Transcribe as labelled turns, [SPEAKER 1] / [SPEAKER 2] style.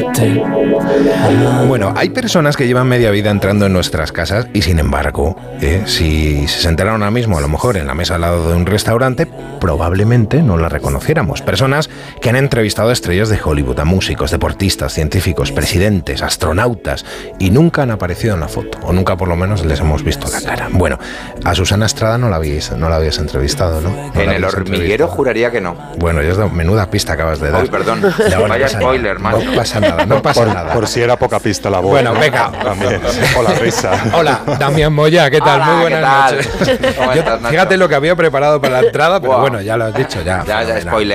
[SPEAKER 1] Bueno, hay personas que llevan media vida entrando en nuestras casas y sin embargo, si se sentaran ahora mismo a lo mejor en la mesa al lado de un restaurante, probablemente no la reconociéramos. Personas que han entrevistado a estrellas de Hollywood, a músicos, deportistas, científicos, presidentes, astronautas y nunca han aparecido en la foto, o nunca por lo menos les hemos visto la cara. Bueno, a Susana Estrada no la habías entrevistado, ¿no?
[SPEAKER 2] En El Hormiguero juraría que no.
[SPEAKER 1] Bueno, menuda pista acabas de dar.
[SPEAKER 2] Uy, perdón. Vaya spoiler, macho.
[SPEAKER 1] No pasa nada, no pasa nada.
[SPEAKER 3] Por si era poca pista la voz.
[SPEAKER 1] Bueno, venga.
[SPEAKER 3] También. O la risa.
[SPEAKER 1] Hola, Damián Moya, ¿qué tal?
[SPEAKER 2] Hola,
[SPEAKER 1] muy buenas
[SPEAKER 2] ¿qué tal?
[SPEAKER 1] noches.
[SPEAKER 2] ¿Cómo estás, Nacho?
[SPEAKER 1] Fíjate lo que había preparado para la entrada, pero
[SPEAKER 2] Wow.
[SPEAKER 1] bueno, ya lo has dicho, ya.
[SPEAKER 2] Ya, spoiler.